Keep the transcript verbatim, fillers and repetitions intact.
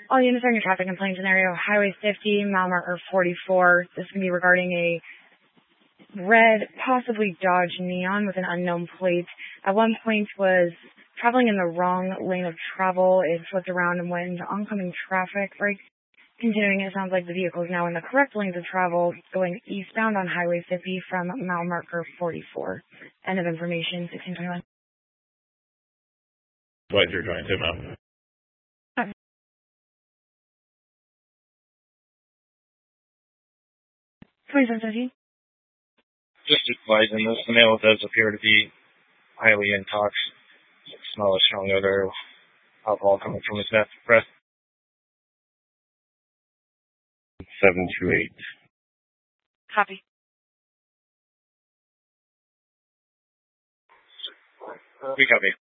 All units are in your traffic and plane scenario. Highway fifty, mile marker forty-four. This is going to be regarding a red, possibly Dodge Neon with an unknown plate. At one point was traveling in the wrong lane of travel. It flipped around and went into oncoming traffic. Right. Continuing, it sounds like the vehicle is now in the correct lanes of travel, going eastbound on Highway fifty from mile marker forty-four. End of information, sixteen twenty-one. twenty-three twenty-two, ma'am. twenty-seven seventeen. Just advising this, the male does appear to be highly intoxicated. Smell a strong odor of alcohol coming from his breath. seven two eight. Copy. We copy.